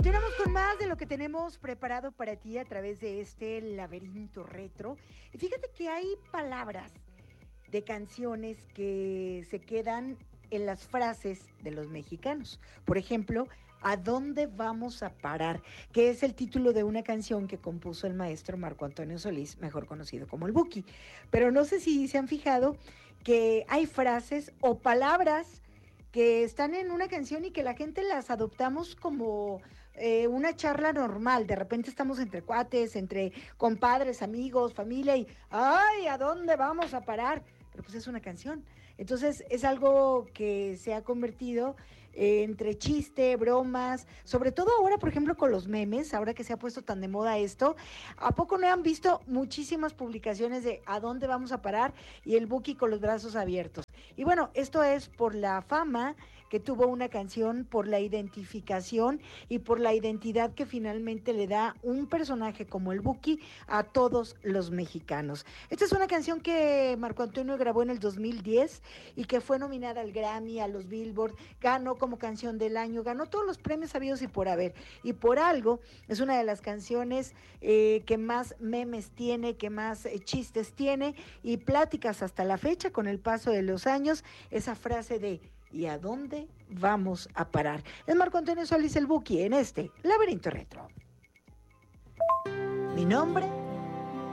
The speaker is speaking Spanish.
Continuamos con más de lo que tenemos preparado para ti a través de este laberinto retro. Y fíjate que hay palabras de canciones que se quedan en las frases de los mexicanos. Por ejemplo, ¿a dónde vamos a parar? Que es el título de una canción que compuso el maestro Marco Antonio Solís, mejor conocido como el Buki. Pero no sé si se han fijado que hay frases o palabras que están en una canción y que la gente las adoptamos como una charla normal. De repente estamos entre cuates, entre compadres, amigos, familia y ¡ay! ¿A dónde vamos a parar? Pero pues es una canción. Entonces es algo que se ha convertido entre chiste, bromas, sobre todo ahora, por ejemplo, con los memes, ahora que se ha puesto tan de moda esto. ¿A poco no han visto muchísimas publicaciones de a dónde vamos a parar y el Buki con los brazos abiertos? Y bueno, esto es por la fama que tuvo una canción, por la identificación y por la identidad que finalmente le da un personaje como el Buki a todos los mexicanos. Esta es una canción que Marco Antonio grabó en el 2010 y que fue nominada al Grammy, a los Billboard, ganó como canción del año, ganó todos los premios habidos y por haber. Y por algo es una de las canciones que más memes tiene, que más chistes tiene y pláticas hasta la fecha con el paso de los años, esa frase de ¿y a dónde vamos a parar? Es Marco Antonio Solís el Buki en este Laberinto Retro. Mi nombre